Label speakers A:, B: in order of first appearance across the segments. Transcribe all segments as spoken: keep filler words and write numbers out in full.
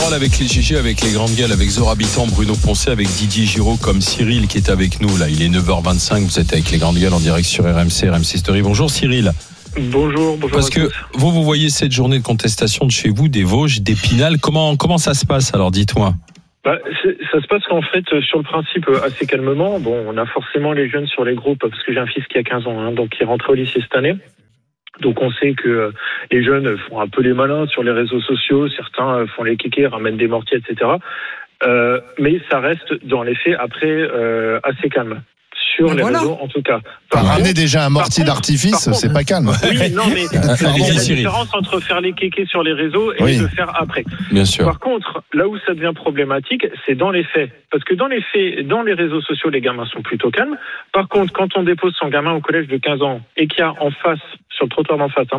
A: parole avec les G G, avec les grandes gueules, avec Zora Habitant, Bruno Poncet, avec Didier Giraud, comme Cyril qui est avec nous. Là, il est neuf heures vingt-cinq. Vous êtes avec les grandes gueules en direct sur R M C, R M C Story. Bonjour Cyril.
B: Bonjour, bonjour.
A: Parce que vous, vous voyez cette journée de contestation de chez vous, des Vosges, d'Épinal. Comment, comment ça se passe alors, dites-moi.
B: Bah, ça se passe qu'en fait, sur le principe, assez calmement. Bon, on a forcément les jeunes sur les groupes, parce que j'ai un fils qui a quinze ans, hein, donc qui est rentré au lycée cette année. Donc on sait que les jeunes font un peu les malins sur les réseaux sociaux, certains font les kékés, ramènent des mortiers, et cetera. Euh, mais ça reste dans les faits après euh, assez calme. Sur mais les voilà. réseaux, en tout cas.
C: Par ramener déjà un mortier contre, d'artifice, contre, c'est pas calme.
B: Oui, non, mais il y a la différence entre faire les kékés sur les réseaux et oui. le faire après.
A: Bien sûr.
B: Par contre, là où ça devient problématique, c'est dans les faits. Parce que dans les faits, dans les réseaux sociaux, les gamins sont plutôt calmes. Par contre, quand on dépose son gamin au collège de quinze ans et qu'il y a en face, sur le trottoir d'en face, hein,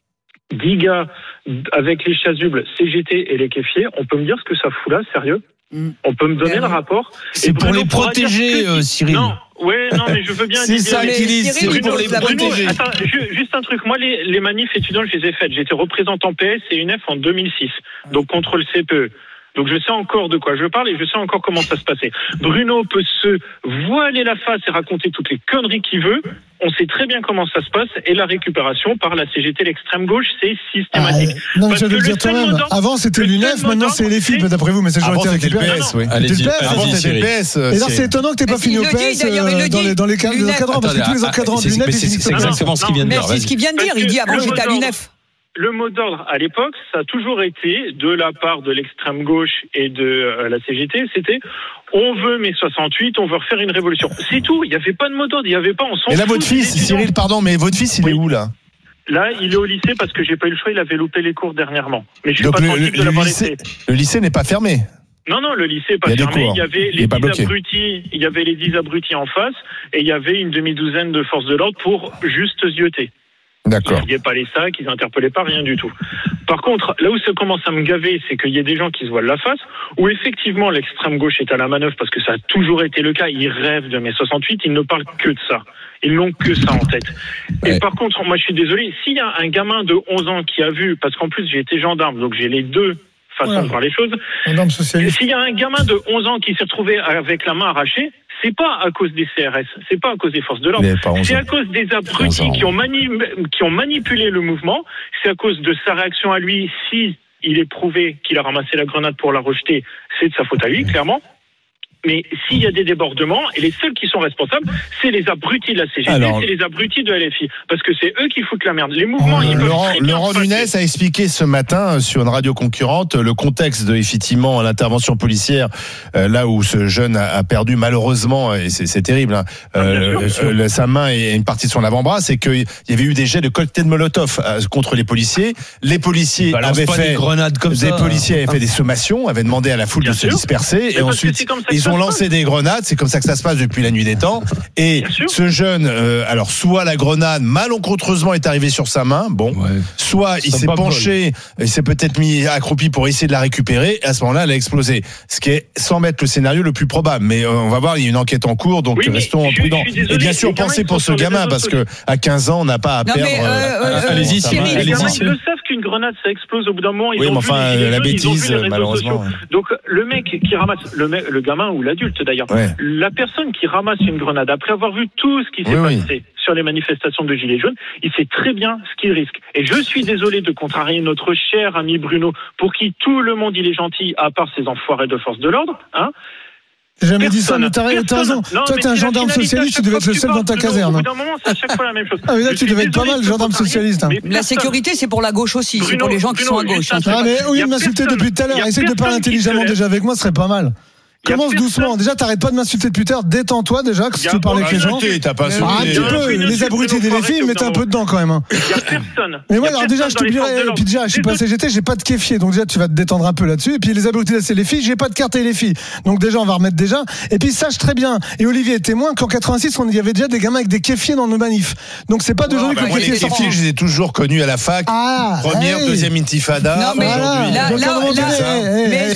B: dix gars avec les chasubles C G T et les kéfiers, on peut me dire ce que ça fout là, sérieux ? On peut me donner le rapport.
D: C'est pour les protéger, euh, Cyril.
B: Non, ouais, non, mais je veux bien.
D: C'est ça l'utilise, c'est pour les protéger.
B: Attends, juste un truc. Moi, les, les manifs étudiants, je les ai faites. J'étais représentant P S et U N E F en deux mille six, donc contre le C P E. Donc je sais encore de quoi je parle et je sais encore comment ça se passait. Bruno peut se voiler la face et raconter toutes les conneries qu'il veut. On sait très bien comment ça se passe et la récupération par la C G T, l'extrême gauche, c'est systématique.
E: Ah, non, mais je vais le dire toi-même. Avant c'était l'U N E F, maintenant c'est les filles, d'après vous, mais c'est
C: jamais été récupéré. Avant c'était le P S, oui.
A: Allez-y,
C: avant c'était le P S.
E: Et là c'est étonnant que t'aies pas fini au P S dans les dans les encadrants, parce que tous les encadrants de l'U N E F,
A: c'est exactement ce qu'il vient de dire.
F: C'est ce qu'il vient de dire. Il dit avant j'étais à l'U N E F.
B: Le mot d'ordre à l'époque, ça a toujours été, de la part de l'extrême gauche et de euh, la C G T, c'était on veut mai soixante-huit, on veut refaire une révolution. C'est tout, il n'y avait pas de mot d'ordre, il n'y avait pas, on s'en fout.
C: Et là, votre fils, Cyril, pardon, mais votre fils, il oui. est où là ?
B: Là, il est au lycée parce que j'ai pas eu le choix, il avait loupé les cours dernièrement. Mais je suis
C: Donc
B: pas
C: le,
B: tranquille
C: le,
B: de l'avoir
C: lycée,
B: laissé.
C: Le lycée n'est pas fermé.
B: Non, non, le lycée n'est pas
C: il
B: fermé. Il y avait les
C: dix
B: abrutis, il y avait les dix abrutis en face et il y avait une demi-douzaine de forces de l'ordre pour juste zioter.
C: D'accord.
B: Ils ne pas les sacs, ils n'interpellaient pas, rien du tout. Par contre, là où ça commence à me gaver, c'est qu'il y a des gens qui se voilent la face, où effectivement l'extrême gauche est à la manœuvre, parce que ça a toujours été le cas, ils rêvent de mai soixante-huit, ils ne parlent que de ça. Ils n'ont que ça en tête. Ouais. Et par contre, moi je suis désolé, s'il y a un gamin de onze ans qui a vu, parce qu'en plus j'ai été gendarme, donc j'ai les deux façons ouais. de voir les choses, s'il y a un gamin de onze ans qui s'est retrouvé avec la main arrachée, c'est pas à cause des C R S, c'est pas à cause des forces de l'ordre, c'est à cause des abrutis qui ont, mani- qui ont manipulé le mouvement, c'est à cause de sa réaction à lui. Si il est prouvé qu'il a ramassé la grenade pour la rejeter, c'est de sa faute à lui, clairement. Mais s'il y a des débordements, et les seuls qui sont responsables, c'est les abrutis de la C G T, alors, c'est les abrutis de L F I, parce que c'est eux qui foutent la merde. Les mouvements, euh, ils peuvent
C: Laurent, Laurent Nunez a expliqué ce matin sur une radio concurrente le contexte de effectivement l'intervention policière, euh, là où ce jeune a, a perdu malheureusement, et c'est, c'est terrible, hein, euh, ah, sûr, euh, sa main et une partie de son avant-bras, c'est qu'il y avait eu des jets de cocktails Molotov euh, contre les policiers. Les policiers avaient fait des
D: grenades comme
C: des
D: ça.
C: policiers avaient fait des sommations, avaient demandé à la foule Bien de sûr. se disperser, mais et ensuite ils ont lancé des grenades, c'est comme ça que ça se passe depuis la nuit des temps. Et ce jeune, euh, alors soit la grenade malencontreusement est arrivée sur sa main, bon, ouais. soit il s'est penché, il s'est peut-être mis accroupi pour essayer de la récupérer, et à ce moment-là, elle a explosé. Ce qui est, sans mettre le scénario le plus probable, mais euh, on va voir, il y a une enquête en cours, donc oui, restons prudents. Et bien sûr, pensez pour ce gamin, parce que à quinze ans, on n'a pas à non, perdre. Mais, euh, euh,
A: allez-y,
B: Cyril, les gamins, ils le savent qu'une grenade, ça explose au bout d'un moment. Ils
C: oui,
B: ont
C: mais enfin,
B: vu,
C: la
B: jeunes,
C: bêtise, malheureusement. Ouais.
B: Donc, le mec qui ramasse, le, mec, le gamin ou l'adulte d'ailleurs, ouais. la personne qui ramasse une grenade, après avoir vu tout ce qui s'est oui, passé oui. sur les manifestations de Gilets jaunes, il sait très bien ce qu'il risque. Et je suis désolé de contrarier notre cher ami Bruno, pour qui tout le monde il est gentil, à part ces enfoirés de force de l'ordre, hein.
E: J'ai jamais personne, dit ça, mais t'as, t'as raison. Non, toi, t'es un gendarme socialiste, tu devais être le seul dans ta caserne.
B: Au bout d'un moment, c'est à chaque fois la même chose.
E: Ah, mais là, tu devais être pas mal, gendarme socialiste. Hein.
F: La sécurité, c'est pour la gauche aussi, Bruno, c'est pour les gens qui Bruno, sont à gauche. Hein.
E: Ah, mais oui, il m'insultait depuis tout à l'heure. Essaye de parler intelligemment déjà avec moi, ce serait pas mal. Commence doucement. Déjà, t'arrêtes pas de m'insulter depuis tout à l'heure. Détends-toi déjà, que si tu parles avec les gens.
C: T'as pas
E: ah, un petit peu. Les abrutis des filles, mettez un peu dedans quand même. Hein.
B: Il y a personne.
E: Mais moi, alors déjà, je te dirais, et puis déjà, je suis pas C G T, j'ai pas de kéfier. Donc déjà, tu vas te détendre un peu là-dessus. Et puis les abrutis, c'est les filles, j'ai pas de carte et les filles. Donc déjà, on va remettre déjà. Et puis sache très bien, et Olivier est témoin, qu'en quatre-vingt-six, on y avait déjà des gamins avec des kéfiers dans nos manifs. Donc c'est pas d'aujourd'hui que le kéfier est sorti.
C: Les kéfiers, je les ai toujours connus à la fac. Première, deuxième intifada.
F: Non, mais là, là, mais Cyril,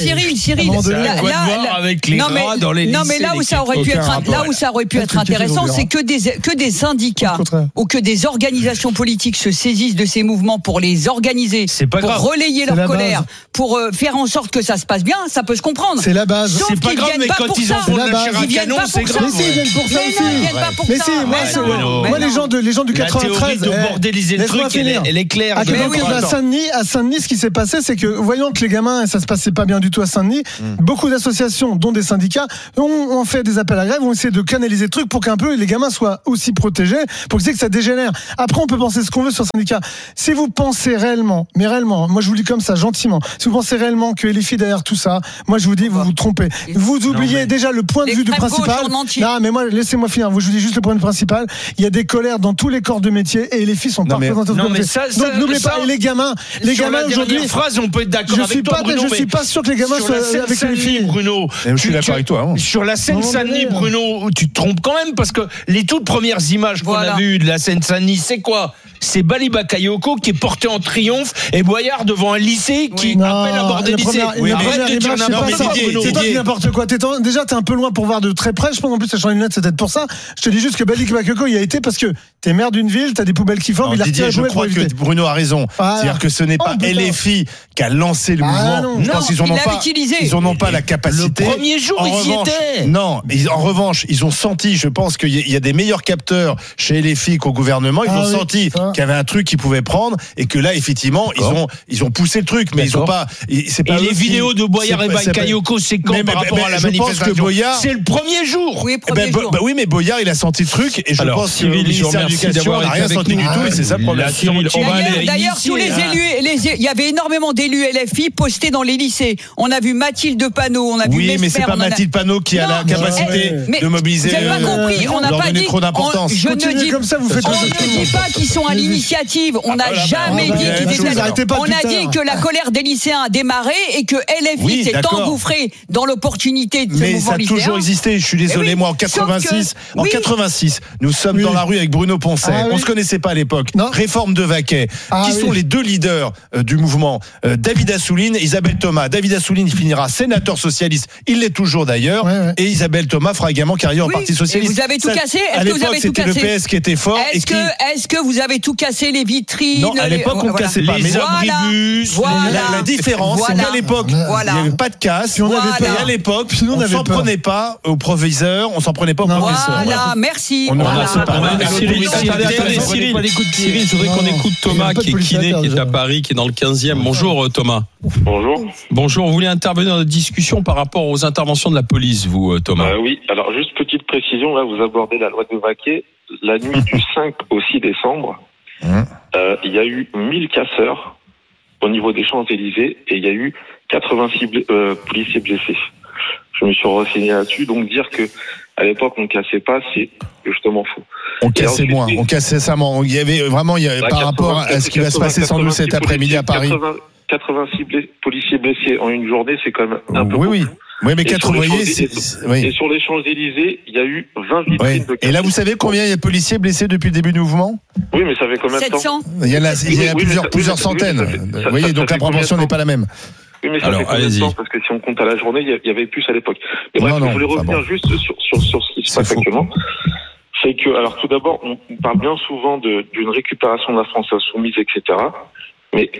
F: Cyril,
E: de
F: là,
D: quoi
F: là,
D: de voir
F: là-
D: avec les
F: non, mais,
D: rats dans les
F: non, mais
D: lycées,
F: là où
D: les
F: ça aurait pu
C: aucun
F: être,
C: rapport,
F: là où ça aurait pu
E: ouais.
F: être
E: Qu'est-ce que tu
F: intéressant,
E: veux,
F: c'est que des, que des syndicats
E: Au contraire.
F: ou que des organisations politiques se saisissent de ces mouvements pour les organiser,
D: C'est pas
F: pour
D: grave.
F: relayer
E: C'est
F: leur
E: la
F: colère,
E: base.
F: pour euh, faire en sorte que ça se passe bien, ça peut se comprendre.
E: C'est la base.
F: Sauf
D: C'est pas
F: qu'ils
D: grave,
F: viennent
D: mais
F: pas
D: quand
F: pour
D: ils en
F: ça.
D: font de
E: C'est la
D: la
E: base.
D: chair à
F: Ils viennent
D: canon,
F: pas
D: c'est
F: pour ça.
D: grave.
E: Mais si, ils viennent pour ça
F: Mais
E: aussi.
F: non, ils viennent pas pour
E: Mais
F: ça.
E: si, moi,
F: Mais
E: c'est-
F: non,
D: Bruno.
F: mais
E: moi, les
F: non.
E: gens de, les gens du
D: La théorie
E: quatre-vingt-treize,
D: de
E: eh,
D: bordéliser le
E: laisse-moi
D: truc, elle, est-
E: finir.
D: elle est claire.
E: À
D: je
F: Mais
E: côté
F: oui.
E: de la Saint-Denis, à Saint-Denis, ce qui s'est passé, c'est que voyant que les gamins, ça se passait pas bien du tout à Saint-Denis, beaucoup d'associations, dont des syndicats, ont, ont fait des appels à grève, ont essayé de canaliser le truc pour qu'un peu les gamins soient aussi protégés, pour que, que ça dégénère. Après, on peut penser ce qu'on veut sur le syndicat. Si vous pensez réellement, mais réellement, moi je vous le dis comme ça, gentiment, si vous pensez réellement que les filles derrière tout ça, moi je vous dis, vous vous trompez. Vous oubliez déjà le point de vue du
F: L'extrême gauche
E: principal.
F: en entier.
E: Non, mais moi, laissez-moi finir. Je vous dis juste le point de vue principal. Il y a des colères dans tous les corps de métier et les filles sont
C: Non,
E: pas
C: mais-
E: représentées.
D: non,
E: dans
D: mais
E: le
D: ça-
E: métier. Donc
D: ça-
E: n'oubliez
D: ça-
E: pas, et les gamins, les
D: Sur
E: gamins
D: la
E: aujourd'hui.
D: dernière phrase, on peut être d'accord
E: Je
D: avec
E: suis
D: toi,
E: pas,
D: Bruno,
E: je suis
D: mais
E: pas sûr que les gamins
D: sur la
E: soient avec les
D: Seine-Saint-Denis,
E: filles.
D: Bruno.
C: Je suis
D: tu-
C: d'accord
D: tu-
C: avec toi, hein.
D: Sur la Seine-Saint-Denis,
E: Non, non, mais-
D: Bruno, tu te trompes quand même parce que les toutes premières images qu'on
F: Voilà.
D: a vues de la Seine-Saint-Denis, c'est quoi? C'est Bali Bakayoko qui est porté en triomphe et Boyard devant un lycée qui
E: Non,
D: appelle à border
E: la
D: le lycée.
E: première-
C: Oui,
E: la
C: mais-
E: première
D: Arrête de dire
E: image, c'est
D: n'importe
E: pas
D: quoi,
E: ça.
D: Bruno.
E: C'est toi qui dis n'importe quoi. T'es en- déjà, t'es un peu loin pour voir de très près. Je pense en plus, t'as changé de lunettes, c'est peut-être pour ça. Je te dis juste que Balik Bakayoko y a été parce que t'es maire d'une ville, t'as des poubelles qui forment,
C: Non,
E: il a retiré
C: Didier,
E: les
C: je
E: poubelles
C: crois
E: pour
C: que
E: éviter.
C: Bruno a raison.
E: Voilà.
C: C'est-à-dire que ce n'est
E: Oh,
C: pas
E: putain.
C: L F I qui a lancé le
E: Ah,
C: mouvement.
E: non.
C: Je pense qu'ils en
F: il
C: ont
F: l'a
C: pas.
F: utilisé.
C: Ils en ont pas la capacité.
D: Le premier jour,
C: En
D: ils y
C: revanche,
D: étaient.
C: Non, mais ils- en revanche, ils ont senti. Je pense qu'il y a- il y a des meilleurs capteurs chez L F I qu'au gouvernement. Ils
E: Ah
C: ont
E: oui,
C: senti
E: ça.
C: qu'il y avait un truc qu'ils pouvaient prendre et que là, effectivement, ils ont ils ont poussé le truc, mais ils ont
D: D'accord.
C: pas. ils- C'est
D: Et
C: pas
D: les
C: eux qui-
D: vidéos de Boyard
C: c'est
D: et
C: pas- c'est pas-
D: Bakayoko, c'est quand
C: Mais-
D: par
C: mais-
D: rapport
C: mais
D: à la
C: je pense que
D: manifestation?
C: Boyard-
D: C'est le premier jour.
F: Oui,
C: Eh
F: premier
C: ben, Bo-
F: jour.
C: bah oui, mais Boyard, il a senti le truc et je
A: Alors,
C: pense
A: Cyril,
C: que le
A: je vous
C: ministère de
A: remercie
C: l'Éducation
A: d'avoir
C: n'a
A: été
C: rien
A: avec
C: senti
A: nous.
C: du tout et c'est ça le problème.
A: Là, Cyril, on va
F: D'ailleurs,
A: aller
F: d'ailleurs, tous les
D: initier,
F: élus, les- il y avait énormément d'élus L F I postés dans les lycées. On a vu Mathilde Panot, on a vu
C: Oui, mais
F: Mesmer,
C: c'est pas
F: on en a-
C: Mathilde Panot qui a
F: Non,
C: la
F: mais-
C: capacité
F: mais-
C: de mobiliser.
F: Vous n'avez pas
C: euh,
F: compris, on n'a
C: leur
F: pas
C: donner
F: dit.
C: trop d'importance.
F: on- Je ne
E: Continuez
F: dis
E: comme ça, vous faites
F: on
E: le
F: ne dit pas qu'ils sont à l'initiative. On n'a
C: voilà,
F: jamais
C: bah,
F: dit
C: bah,
F: qu'ils
C: bah,
F: étaient.
C: vous
E: arrêtez pas
F: On
E: depuis
F: a
E: tout à
F: dit
E: l'heure.
F: que la colère des lycéens a démarré et que L F I
C: Oui,
F: s'est
C: d'accord.
F: engouffré dans l'opportunité de ce
C: Mais
F: mouvement
C: ça a
F: lycéen.
C: toujours existé. Je suis désolé,
F: Eh oui,
C: moi en
F: sauf
C: quatre-vingt-six,
F: que-
C: en
F: oui.
C: quatre-vingt-six, nous sommes
E: Oui.
C: dans la rue avec Bruno Poncet.
E: Ah oui.
C: On se connaissait pas à l'époque.
E: Non.
C: Réforme de Vaquet.
E: Ah
C: qui
E: oui.
C: sont les deux leaders euh, du mouvement euh, David Assouline, Isabelle Thomas. David Assouline, il finira sénateur socialiste. Il l'est toujours d'ailleurs.
E: Ouais, ouais.
C: Et Isabelle Thomas fera également carrière
F: Oui.
C: au Parti
F: Et
C: socialiste.
F: vous avez tout
C: Ça,
F: cassé. Est-ce
C: À
F: que vous
C: l'époque,
F: avez tout
C: c'était le
F: cassé
C: P S qui était fort. et
F: Est-ce
C: qui...
F: que, est-ce que vous avez tout cassé, les vitrines
C: Non, à
F: les-
C: l'époque, on
F: voilà.
C: cassait pas.
D: Les
C: Mais
F: Voilà.
D: abribus,
F: Voilà.
C: La, la différence,
F: Voilà.
C: c'est qu'à l'époque,
F: Voilà.
C: il n'y avait pas de casse.
E: Puis on avait
F: Voilà.
C: Et à l'époque,
E: Puis nous, on
C: on
E: avait
C: s'en
E: peur.
C: prenait pas au proviseur, on s'en prenait pas au
E: Non.
C: professeur.
F: Voilà, merci.
C: On en a
F: Voilà.
C: séparé.
A: On va-
C: Mais
A: Cyril,
C: l'autorité,
A: attendez, attendez,
C: c'est-
A: Cyril,
D: pas les coups de pied.
A: Cyril, je voudrais
E: Non,
A: qu'on
E: non.
A: écoute
E: Il y a
A: Thomas
E: pas de
A: qui est
E: police
A: kiné,
E: à
A: qui est
E: terre,
A: à Paris, qui est dans le quinzième. Bonjour euh, Thomas.
G: Bonjour.
A: Bonjour, vous voulez intervenir dans la discussion par rapport aux interventions de la police, vous euh, Thomas?
G: Euh, oui, alors juste petite précision, là vous abordez la loi de Vaquet. La nuit du cinq au six décembre,
C: Hum.
G: euh, il y a eu mille casseurs au niveau des Champs-Élysées et il y a eu quatre-vingt-six bl- euh, policiers blessés. Je me suis renseigné là-dessus, donc dire que à l'époque on ne cassait pas, c'est justement faux.
C: On cassait
G: ensuite,
C: moins,
G: oui.
C: on cassait ça moins. Il y avait vraiment, il y avait,
G: Bah,
C: par rapport
G: quatre-vingts,
C: à ce qui va se passer sans doute cet
G: quatre-vingt-six
C: après-midi à Paris.
G: quatre-vingts, quatre-vingt-six blé- policiers blessés en une journée, c'est quand même un peu
C: Oui, oui.
G: beaucoup.
C: Oui, mais
G: Et
C: quatre,
G: sur
C: vous
G: les
C: voyez,
G: Champs-Élysées-
C: c'est- c'est- oui.
G: Et sur les Champs-Élysées, il y a eu vingt
C: Oui.
G: vitrines de
C: Et là, vous savez combien il y a de policiers blessés depuis le début du mouvement?
G: Oui, mais ça fait combien de
F: sept
G: temps?
F: cents.
C: Il y en a, il y
G: Oui,
C: a
G: mais
C: plusieurs,
G: ça-
C: plusieurs
G: oui, mais ça-
C: centaines.
G: oui, mais ça-
C: Vous voyez,
G: ça-
C: donc
G: ça
C: la
G: fait combien
C: proportion
G: de
C: n'est
G: temps
C: pas la même.
G: Oui, mais ça
A: Alors,
G: fait combien de
A: allez-y.
G: temps? Parce que si on compte à la journée, il y a- il y avait plus à l'époque. Mais bref,
C: Non, non,
G: je voulais
C: enfin
G: revenir
C: bon.
G: juste sur, sur, sur ce qui se
C: C'est
G: passe
C: faux.
G: actuellement. C'est que, alors tout d'abord, on on parle bien souvent de- d'une récupération de la France insoumise, et cetera. Mais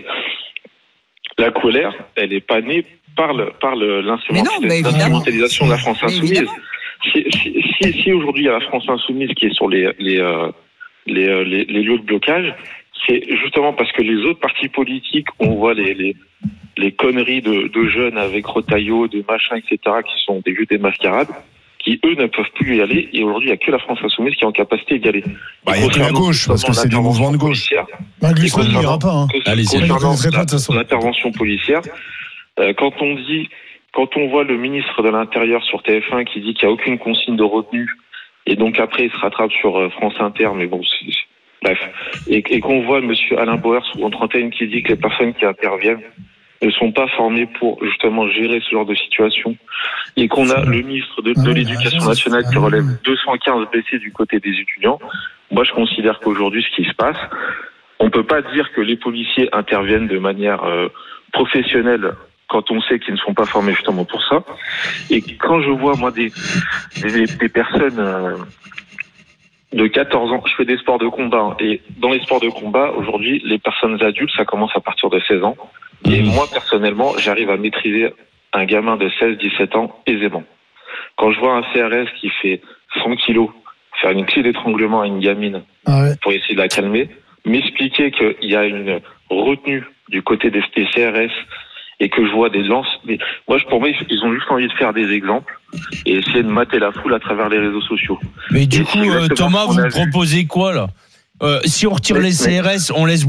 G: la colère, elle n'est pas née par le- par le-
F: Mais non, mais évidemment.
G: l'instrumentalisation de la France
F: Mais
G: insoumise.
F: évidemment.
G: Si, si, si, si aujourd'hui il y a la France insoumise qui est sur les, les, euh, les, euh, les, les lieux de blocage, c'est justement parce que les autres partis politiques, on voit les, les, les conneries de, de jeunes avec Retailleau, de machin, et cetera, qui sont des jeux des mascarades, qui eux ne peuvent plus y aller. Et aujourd'hui, il n'y a que la France insoumise qui est en capacité d'y aller.
C: Bah, il y a que la gauche, parce que c'est des mouvements de gauche.
E: Bah, Glucksmann, il
G: concernant-
E: n'ira pas. Hein.
A: Allez-y.
E: Il ne
G: Concernant
E: serait pas, de toute façon.
G: la- l'intervention policière, euh, quand on dit, quand on voit le ministre de l'Intérieur sur T F un qui dit qu'il n'y a aucune consigne de retenue, et donc après il se rattrape sur euh, France Inter, mais bon, c'est- c'est- bref, et, et qu'on voit Monsieur Alain Bauer sur Entre Antenne qui dit que les personnes qui interviennent ne sont pas formées pour justement gérer ce genre de situation, et qu'on a le ministre de, de
E: Ouais,
G: l'Éducation
E: ouais,
G: nationale qui
E: ouais.
G: relève deux cent quinze blessés du côté des étudiants. Moi, je considère qu'aujourd'hui, ce qui se passe, on peut pas dire que les policiers interviennent de manière euh, professionnelle quand on sait qu'ils ne sont pas formés justement pour ça. Et quand je vois, moi, des, des, des personnes euh, de quatorze ans, je fais des sports de combat, hein, et dans les sports de combat, aujourd'hui, les personnes adultes, ça commence à partir de seize ans. Et moi, personnellement, j'arrive à maîtriser un gamin de seize dix-sept ans aisément. Quand je vois un C R S qui fait cent kilos faire une clé d'étranglement à une gamine ah ouais. pour essayer de la calmer, m'expliquer qu'il y a une retenue du côté des C R S et que je vois des lances... Des... Moi, pour moi, ils ont juste envie de faire des exemples et essayer de mater la foule à travers les réseaux sociaux.
D: Mais du et coup, euh, Thomas, vous proposez quoi, là euh, Si on retire mais, les C R S, mais... on laisse